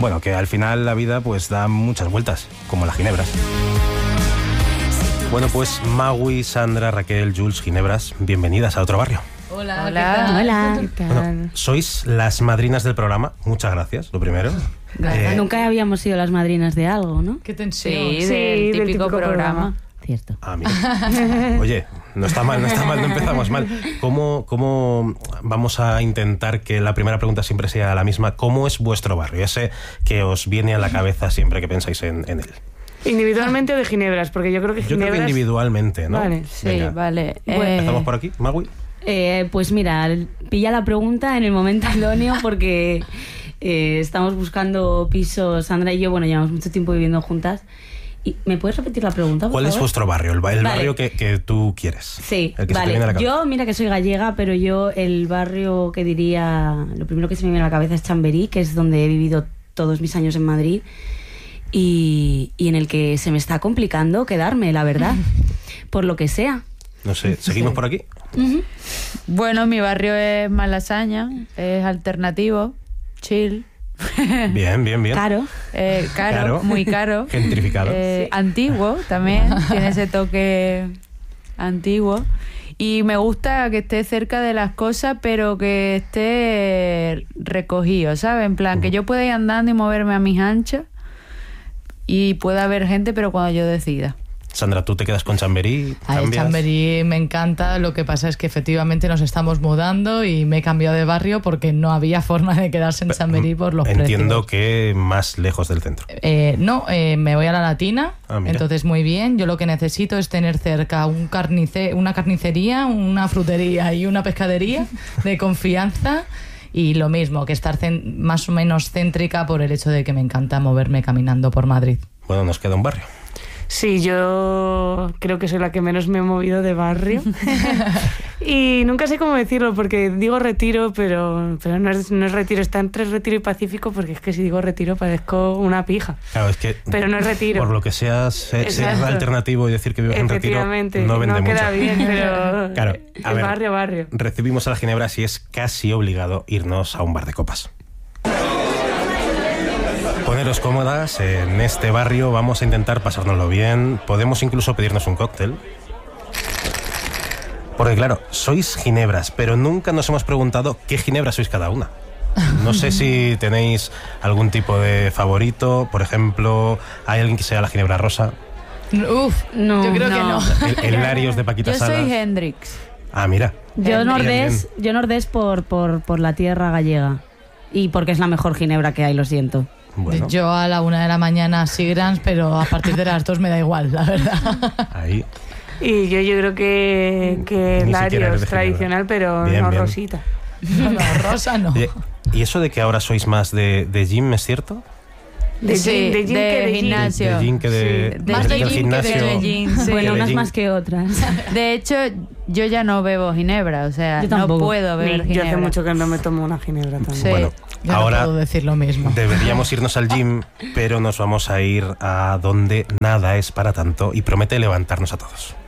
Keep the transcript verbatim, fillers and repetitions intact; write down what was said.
Bueno, que al final la vida pues da muchas vueltas, como las ginebras. Bueno, pues Magui, Sandra, Raquel, Jules, Ginebras, bienvenidas a Otro Barrio. Hola, hola, hola. ¿qué tal? Bueno, sois las madrinas del programa, muchas gracias, lo primero. Eh, Nunca habíamos sido las madrinas de algo, ¿no? Qué tensión. Sí, Sí, del, del típico, típico programa. programa. Cierto. Ah, mira. Oye, no está mal, no está mal, no empezamos mal. ¿Cómo, ¿Cómo vamos a intentar que la primera pregunta siempre sea la misma? ¿Cómo es vuestro barrio? Ese que os viene a la cabeza siempre que pensáis en, en él. ¿Individualmente o de Ginebras? Porque yo creo que Ginebras... Yo creo que individualmente, ¿no? Vale. Sí, Venga. vale. Bueno, eh, ¿empezamos por aquí, Magui? eh, pues mira, pilla la pregunta en el momento idóneo porque eh, estamos buscando pisos, Sandra y yo, bueno, llevamos mucho tiempo viviendo juntas. ¿Y ¿Me puedes repetir la pregunta, por ¿Cuál favor? es vuestro barrio? El, el Vale. barrio que, que tú quieres. Sí, el que se te vale. viene a la cabeza. Yo, mira que soy gallega, pero yo el barrio que diría, lo primero que se me viene a la cabeza es Chamberí, que es donde he vivido todos mis años en Madrid y, y en el que se me está complicando quedarme, la verdad, por lo que sea. No sé, ¿seguimos Sí. por aquí? Uh-huh. Bueno, mi barrio es Malasaña, es alternativo, chill. Bien, bien, bien. Caro. Eh, caro, Caro. muy caro. Gentrificado. Eh, antiguo también, tiene ese toque antiguo. Y me gusta que esté cerca de las cosas, pero que esté recogido, ¿sabes? En plan, que yo pueda ir andando y moverme a mis anchas y pueda haber gente, pero cuando yo decida. Sandra, ¿tú te quedas con Chamberí? Ay, ¿Cambias? Chamberí me encanta, lo que pasa es que efectivamente nos estamos mudando y me he cambiado de barrio porque no había forma de quedarse en Chamberí por los Entiendo precios. que más lejos del centro. Eh, no, eh, me voy a la Latina, Ah, mira. entonces muy bien. Yo lo que necesito es tener cerca un carnice, una carnicería, una frutería y una pescadería de confianza. Y lo mismo, que estar cen- más o menos céntrica por el hecho de que me encanta moverme caminando por Madrid. Bueno, nos queda un barrio. Sí, yo creo que soy la que menos me he movido de barrio. Y nunca sé cómo decirlo, porque digo Retiro, pero, pero no, es, no es Retiro, está entre Retiro y Pacífico, porque es que si digo Retiro parezco una pija. Claro, es que Pero no es Retiro. por lo que sea, ser, ser Exacto. alternativo y decir que vives en Retiro Efectivamente, no vende mucho. queda bien, pero Claro, a el ver, barrio, barrio. recibimos a la Ginebras y es casi obligado irnos a un bar de copas. Poneros cómodas, en este barrio vamos a intentar pasárnoslo bien, podemos incluso pedirnos un cóctel. Porque claro, sois ginebras, pero nunca nos hemos preguntado qué ginebra sois cada una. No sé si tenéis algún tipo de favorito, por ejemplo, ¿hay alguien que sea la ginebra rosa? Uf, No, yo creo no. que no. El, el Larios de Paquita Yo Salas. soy Hendrix. Ah, mira. Yo Bien, nordés, bien. yo nordés por, por, por la tierra gallega. Y porque es la mejor ginebra que hay, lo siento. Bueno, Yo a la una de la mañana Sigrans, pero a partir de las dos me da igual, la verdad. ahí. Y yo, yo creo que, que Ni siquiera eres Larios de tradicional, pero Bien, no bien. rosita. No, no, rosa no. Oye, ¿y eso de que ahora sois más de, de gym, es cierto? De Sí, gym, de gym de que de gym. gimnasio. De gym que de, Sí, de del gym que de gimnasio. gym, sí. Bueno, de unas gin. más que otras. De hecho, yo ya no bebo ginebra, o sea, Yo no tampoco. puedo beber Ni- yo ginebra. hace mucho que no me tomo una ginebra también. Sí. Bueno, Yo no ahora puedo decir lo mismo. deberíamos irnos al gym, pero nos vamos a ir a donde nada es para tanto y promete levantarnos a todos.